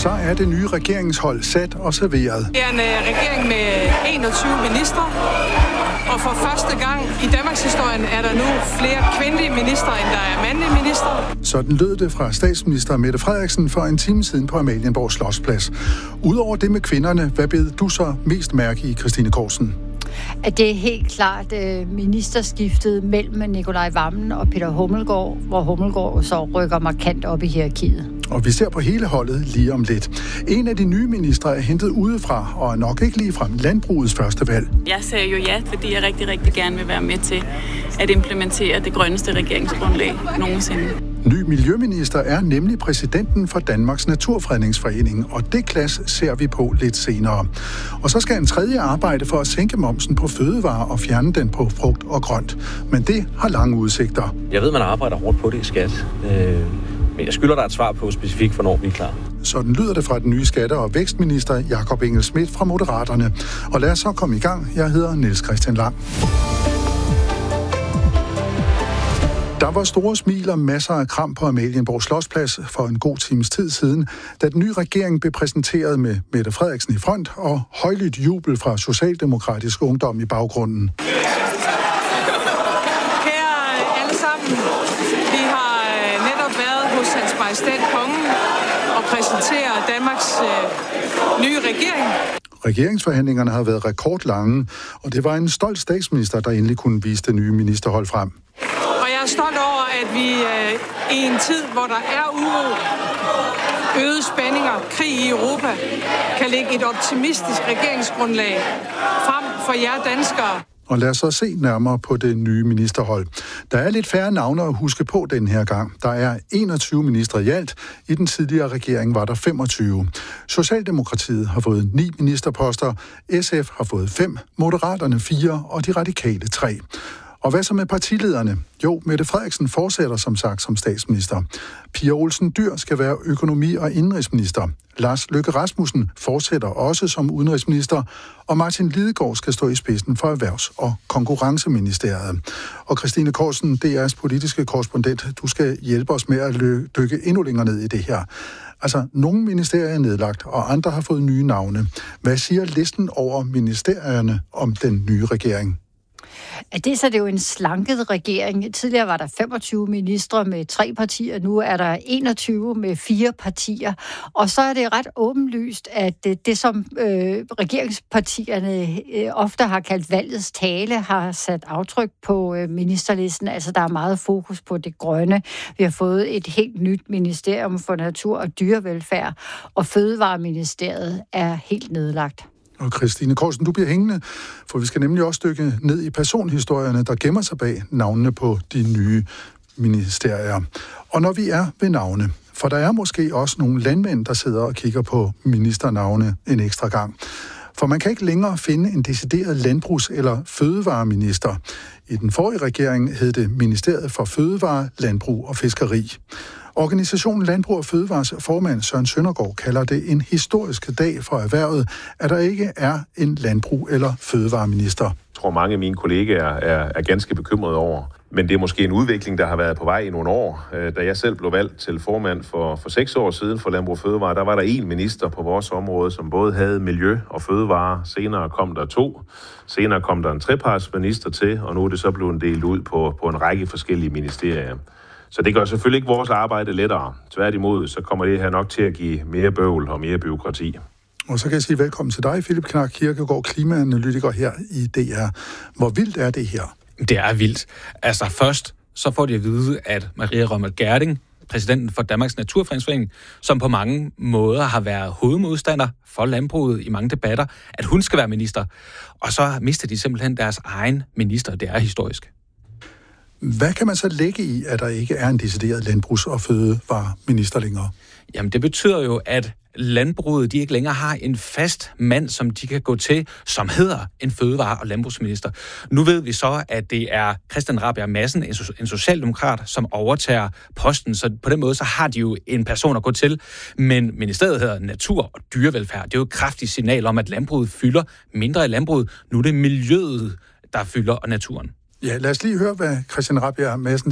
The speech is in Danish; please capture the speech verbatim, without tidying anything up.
Så er det nye regeringshold sat og serveret. Det er en uh, regering med enogtyve ministre, og for første gang i Danmarks historien er der nu flere kvindelige ministre, end der er mandlige ministre. Sådan lød det fra statsminister Mette Frederiksen for en time siden på Amalienborg Slotsplads. Udover det med kvinderne, hvad bed du så mest mærke i, Christine Korsen? At det er helt klart øh, ministerskiftet mellem Nikolaj Wammen og Peter Hummelgaard, hvor Hummelgaard så rykker markant op i hierarkiet. Og vi ser på hele holdet lige om lidt. En af de nye ministre er hentet udefra, og er nok ikke ligefrem landbrugets første valg. Jeg sagde jo ja, fordi jeg rigtig, rigtig gerne vil være med til at implementere det grønneste regeringsgrundlag nogensinde. Ny miljøminister er nemlig præsidenten for Danmarks Naturfredningsforening, og det klasse ser vi på lidt senere. Og så skal en tredje arbejde for at sænke momsen på fødevarer og fjerne den på frugt og grønt. Men det har lange udsigter. Jeg ved, man arbejder hårdt på det i skat, øh, men jeg skylder dig et svar på specifikt, hvornår vi er klar. Sådan lyder det fra den nye skatte- og vækstminister Jakob Engel-Schmidt fra Moderaterne. Og lad os så komme i gang. Jeg hedder Niels Christian Lang. Der var store smil og masser af kram på Amalienborg Slotsplads for en god times tid siden, da den nye regering blev præsenteret med Mette Frederiksen i front og højlydt jubel fra Socialdemokratisk Ungdom i baggrunden. Kære alle sammen, vi har netop været hos Hans Majestæt Kongen og præsentere Danmarks øh, nye regering. Regeringsforhandlingerne har været rekordlange, og det var en stolt statsminister, der endelig kunne vise det nye ministerhold frem. Jeg er stolt over, at vi øh, i en tid, hvor der er uro, øgede spændinger, krig i Europa, kan lægge et optimistisk regeringsgrundlag frem for jer danskere. Og lad os så se nærmere på det nye ministerhold. Der er lidt færre navne at huske på den her gang. Der er enogtyve ministre i alt. I den tidligere regering var der femogtyve. Socialdemokratiet har fået ni ministerposter, S F har fået fem, Moderaterne fire og de radikale tre. Og hvad så med partilederne? Jo, Mette Frederiksen fortsætter som sagt som statsminister. Pia Olsen Dyhr skal være økonomi- og indenrigsminister. Lars Løkke Rasmussen fortsætter også som udenrigsminister, og Martin Lidegaard skal stå i spidsen for Erhvervs- og Konkurrenceministeriet. Og Christine Korsen, D R's politiske korrespondent, du skal hjælpe os med at lø- dykke endnu længere ned i det her. Altså, nogle ministerier er nedlagt, og andre har fået nye navne. Hvad siger listen over ministerierne om den nye regering? At det så er det jo en slanket regering. Tidligere var der femogtyve ministre med tre partier, nu er der enogtyve med fire partier. Og så er det ret åbenlyst, at det, det som øh, regeringspartierne øh, ofte har kaldt valgets tale, har sat aftryk på øh, ministerlisten. Altså der er meget fokus på det grønne. Vi har fået et helt nyt ministerium for natur og dyrevelfærd, og Fødevareministeriet er helt nedlagt. Og Christine Korsen, du bliver hængende, for vi skal nemlig også dykke ned i personhistorierne, der gemmer sig bag navnene på de nye ministerier. Og når vi er ved navne, for der er måske også nogle landmænd, der sidder og kigger på ministernavne en ekstra gang. For man kan ikke længere finde en decideret landbrugs- eller fødevareminister. I den forrige regering hed det Ministeriet for Fødevare, Landbrug og Fiskeri. Organisationen Landbrug og Fødevares formand Søren Søndergaard kalder det en historisk dag for erhvervet, at der ikke er en landbrug- eller fødevareminister. Jeg tror, mange af mine kollegaer er, er ganske bekymrede over. Men det er måske en udvikling, der har været på vej i nogle år. Da jeg selv blev valgt til formand for, for seks år siden for Landbrug og Fødevare, der var der en minister på vores område, som både havde miljø og fødevare. Senere kom der to. Senere kom der en trepartsminister til, og nu er det så blevet delt ud på, på en række forskellige ministerier. Så det gør selvfølgelig ikke vores arbejde lettere. Tværtimod, så kommer det her nok til at give mere bøvl og mere byråkrati. Og så kan jeg sige velkommen til dig, Philip Knark Kirkegaard, klimaanalytiker her i D R. Hvor vildt er det her? Det er vildt. Altså først, så får de at vide, at Maria Reumert Gjerding, præsidenten for Danmarks Naturfredningsforening, som på mange måder har været hovedmodstander for landbruget i mange debatter, at hun skal være minister. Og så mister de simpelthen deres egen minister. Det er historisk. Hvad kan man så lægge i, at der ikke er en decideret landbrugs- og fødevareminister længere? Jamen, det betyder jo, at landbruget, de ikke længere har en fast mand, som de kan gå til, som hedder en fødevare- og landbrugsminister. Nu ved vi så, at det er Christian Rabjerg Madsen, en socialdemokrat, som overtager posten, så på den måde så har de jo en person at gå til. Men ministeriet hedder Natur og Dyrevelfærd. Det er jo et kraftigt signal om, at landbruget fylder mindre i landbruget. Nu er det miljøet, der fylder, og naturen. Ja, lad os lige høre, hvad Christian Rabjerg Madsen